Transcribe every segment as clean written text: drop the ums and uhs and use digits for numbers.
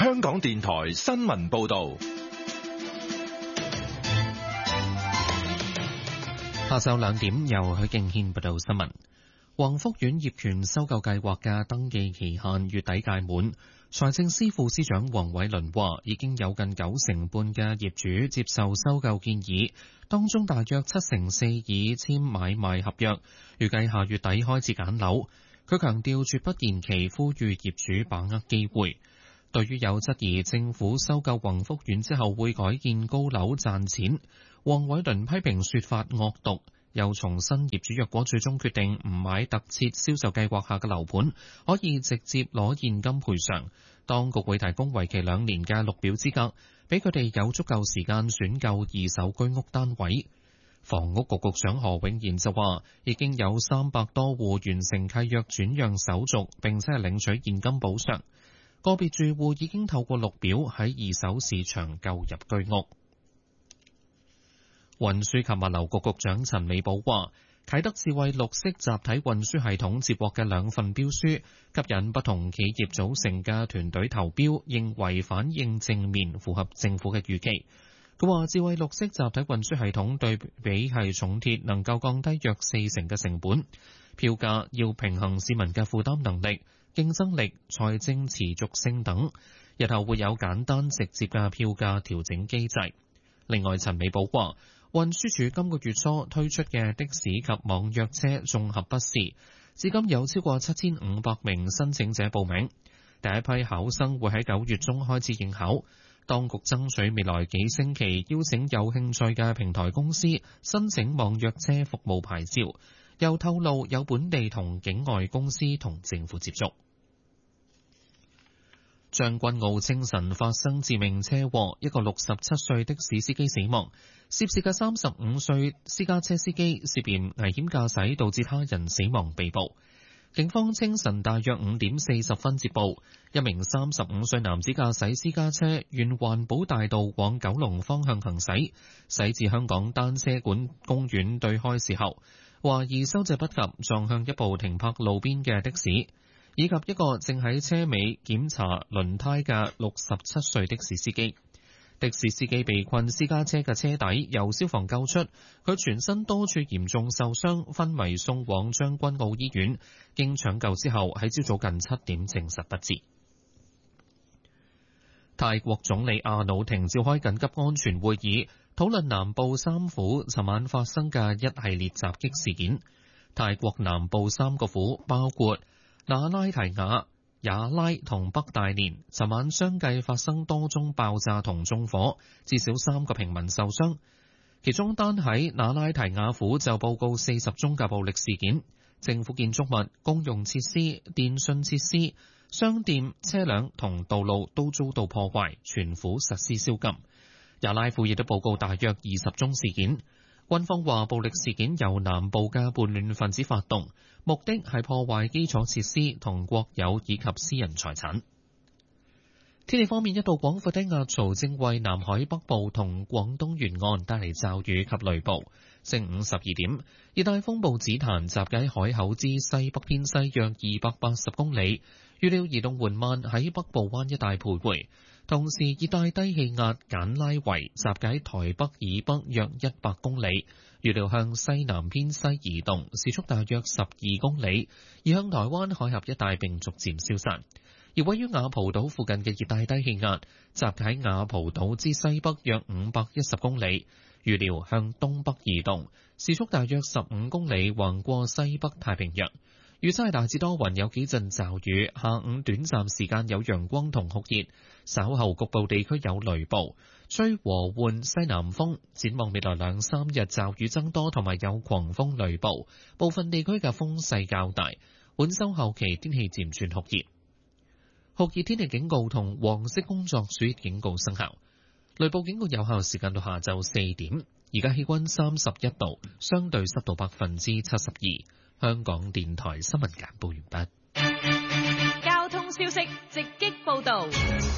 香港電台新聞報道。 下晝2點，由許敬軒報道新聞。宏福苑業權收購計劃嘅登記期限月底屆滿，財政司副司長黃偉綸話，已經有近90%半嘅業主接受收購建議，當中大約4%已簽買賣合約，預計下月底開始揀樓。佢強調絕不延期，呼籲業主把握機會。對於有質疑政府收購宏福苑之後會改建高樓賺錢，黃偉綸批評說法惡毒，又重申業主若果最終決定唔買特設銷售計劃下嘅樓盤，可以直接攞現金賠償。當局會提供為期2年嘅綠表資格，俾佢哋有足夠時間選購二手居屋單位。房屋局局長何永賢就話，已經有300多戶完成契約轉讓手續，並且係領取現金補償。個別住戶已經透過綠表喺二手市場購入居屋。運輸及物流局局長陳美寶話，啟德智慧綠色集體運輸系統接獲嘅2份標書，吸引不同企業組成嘅團隊投標，認為反應正面，符合政府嘅預期。佢話，智慧綠色集體運輸系統對比係重鐵，能夠降低約40%嘅成本，票價要平衡市民嘅負擔能力、競爭力、財政持續性等，日後會有簡單直接嘅票價調整機制。另外，陳美寶話，運輸署今個月初推出嘅的士及網約車綜合筆試，至今有超過7500名申請者報名，第一批考生會喺9月中開始應考。當局爭取未來幾星期邀請有興趣嘅平台公司申請網約車服務牌照，又透露有本地同境外公司同政府接觸。將軍澳清晨發生致命車禍，一個67歲的士司機死亡，涉事嘅35歲私家車司機涉嫌危險駕駛導致他人死亡被捕。警方清晨大約5點40分接報，一名35歲男子駕駛私家車沿環保大道往九龍方向行駛，駛至香港單車館公園對開時候，懷疑收掣不及，撞向一部停泊路邊嘅的士，以及一個正喺車尾檢查輪胎嘅67歲的士司機。的士司機被困私家車嘅車底，由消防救出，佢全身多處嚴重受傷，昏迷送往將軍澳醫院，經搶救之後喺朝早近7點證實不治。泰國總理阿努廷召開緊急安全會議，討論南部三府尋晚發生嘅一系列襲擊事件。泰國南部3個府包括那拉提雅、雅拉同北大連，尋晚相繼發生多宗爆炸同縱火，至少3個平民受傷。其中單喺那拉提雅府就報告40宗嘅暴力事件，政府建築物、公用設施、電信設施、商店、車輛同道路都遭到破壞，全府實施宵禁。雅拉府亦都報告大約20宗事件。軍方話暴力事件由南部嘅叛亂分子發動，目的係破壞基礎設施同國有以及私人財產。天氣方面，一道廣闊的壓槽正為南海北部同廣東沿岸帶嚟驟雨及雷暴。正午12點，熱帶風暴紫檀集結喺海口之西北偏西約280公里，預料移動緩慢喺北部灣一帶徘徊。同時，熱帶低氣壓簡拉維集結喺台北以北約100公里，預料向西南偏西移動，時速大約12公里，而向台灣海峽一帶並逐漸消散。而位於雅蒲島附近嘅熱帶低氣壓集結喺雅蒲島之西北約510公里，預料向東北移動，時速大約15公里，橫過西北太平洋。預測係大致多雲，有幾陣驟雨，下午短暫時間有陽光同酷熱，稍後局部地區有雷暴，吹和緩西南風。展望未來2-3日驟雨增多，同埋有狂風雷暴，部分地區嘅風勢較大。本週後期天氣漸轉酷熱，酷熱天氣警告同黃色工作暑熱警告生效，雷暴警告有效時間到下晝4點。而家氣溫31度，相對濕度72%。香港電台新聞簡報完畢。 交通消息直擊報道，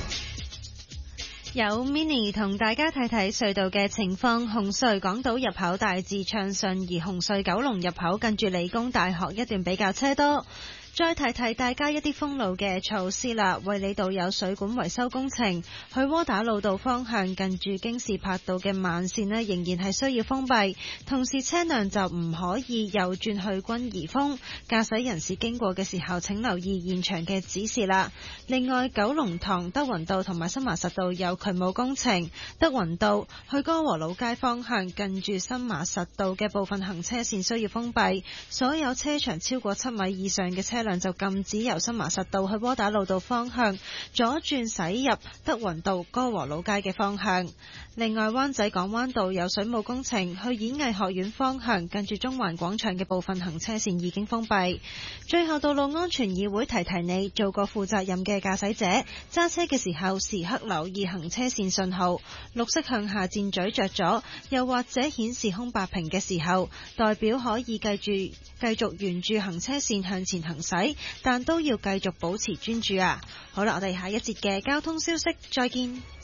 有 Mini 同大家睇睇隧道嘅情況。紅隧港島入口大致暢順，而紅隧九龍入口近住理工大學一段比較車多。 再提提大家一啲封路嘅措施啦。衛理道有水管維修工程，去窩打老道方向近住京士柏道嘅慢線呢，仍然係需要封閉，同時車輛就唔可以右轉去君怡峰。駕駛人士經過嘅時候請留意現場嘅指示啦。另外，九龍塘德雲道同埋新麻實道有渠務工程，德雲道去歌和老街方向近住新麻實道嘅部分行車線需要封閉，所有車長超過7米以上嘅車輛就禁止由新麻實道去窩打老道方向左轉駛入德雲道歌和老街嘅方向。另外，灣仔港灣道有水務工程，去演藝學院方向近住中環廣場嘅部分行車線已經封閉。最後，道路安全議會提提你，做個負責任嘅駕駛者，揸車嘅時候時刻留意行車線信號，綠色向下箭嘴着咗，又或者顯示空白屏嘅時候，代表可以繼續沿住行車線向前行駛，但都要繼續保持專注啊！好啦，我哋下一節嘅交通消息再見。